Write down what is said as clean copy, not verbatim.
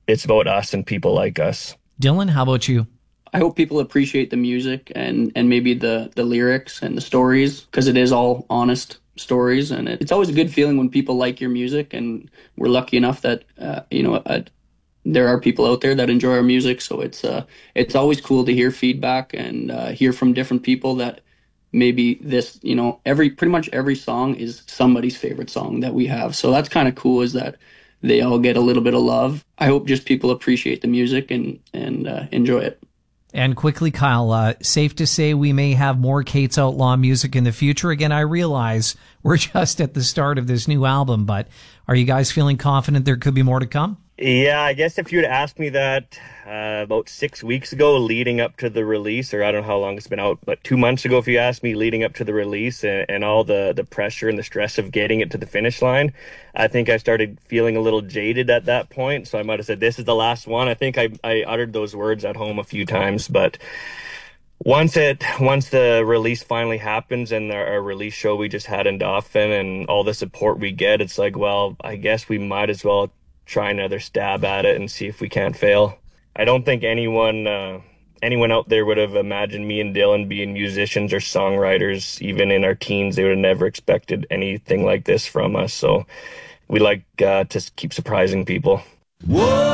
it's about us and people like us. Dylan, how about you? I hope people appreciate the music and maybe the lyrics and the stories because it is all honest stories and it's always a good feeling when people like your music and we're lucky enough that there are people out there that enjoy our music, so it's always cool to hear feedback and hear from different people that maybe this, every pretty much every song is somebody's favorite song that we have. So that's kind of cool is that they all get a little bit of love. I hope just people appreciate the music and enjoy it. And quickly, Kyle, safe to say we may have more Kate's Outlaw music in the future. Again, I realize we're just at the start of this new album, but are you guys feeling confident there could be more to come? Yeah, I guess if you had asked me that about 6 weeks ago leading up to the release, or I don't know how long it's been out, but 2 months ago, if you asked me leading up to the release and all the pressure and the stress of getting it to the finish line, I think I started feeling a little jaded at that point. So I might have said, this is the last one. I think I uttered those words at home a few times, but once the release finally happens and our release show we just had in Dauphin and all the support we get, it's like, well, I guess we might as well try another stab at it and see if we can't fail. I don't think anyone out there would have imagined me and Dylan being musicians or songwriters. Even in our teens, they would have never expected anything like this from us. So we like to keep surprising people. Whoa!